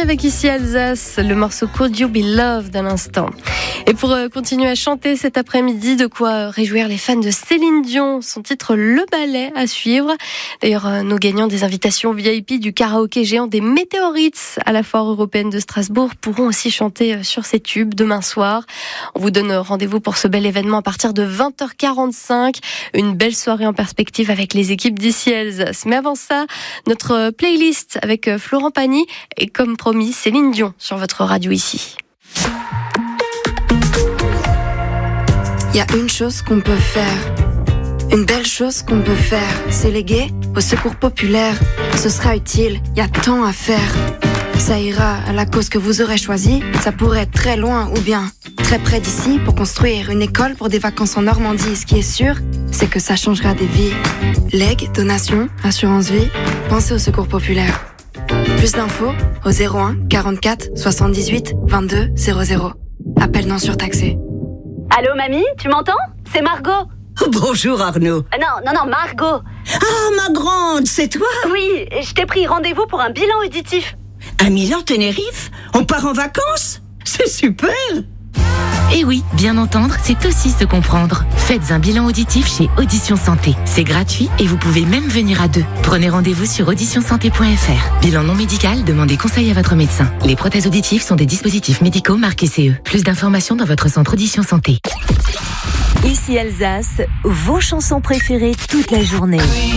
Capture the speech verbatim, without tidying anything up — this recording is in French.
avec Ici Alsace, le morceau Could You Be Loved à l'instant. Et pour euh, continuer à chanter cet après-midi, de quoi euh, réjouir les fans de Céline Dion, son titre Le Ballet à suivre. D'ailleurs, euh, nos gagnants des invitations V I P du karaoké géant des Météorites à la Foire européenne de Strasbourg pourront aussi chanter euh, sur ces tubes demain soir. On vous donne rendez-vous pour ce bel événement à partir de vingt heures quarante-cinq. Une belle soirée en perspective avec les équipes d'Ici Alsace. Mais avant ça, notre playlist avec Florent Pagny et comme promis, Céline Dion sur votre radio ici. Il y a une chose qu'on peut faire, une belle chose qu'on peut faire, c'est léguer au secours populaire. Ce sera utile, il y a tant à faire. Ça ira à la cause que vous aurez choisie, ça pourrait être très loin ou bien très près d'ici pour construire une école pour des vacances en Normandie. Ce qui est sûr, c'est que ça changera des vies. Legs, donations, assurance vie, pensez au secours populaire. Plus d'infos au zéro un quarante-quatre soixante-dix-huit vingt-deux zéro zéro. Appel non surtaxé. Allô mamie, tu m'entends? C'est Margot. Bonjour Arnaud. Euh, non, non, non, Margot. Ah, ma grande, c'est toi? Oui, je t'ai pris rendez-vous pour un bilan auditif. À Milan, Tenerife? On part en vacances? C'est super! Eh oui, bien entendre, c'est aussi se comprendre. Faites un bilan auditif chez Audition Santé. C'est gratuit et vous pouvez même venir à deux. Prenez rendez-vous sur audition santé point f r. Bilan non médical, demandez conseil à votre médecin. Les prothèses auditives sont des dispositifs médicaux marqués C E. Plus d'informations dans votre centre Audition Santé. Ici Alsace, vos chansons préférées toute la journée.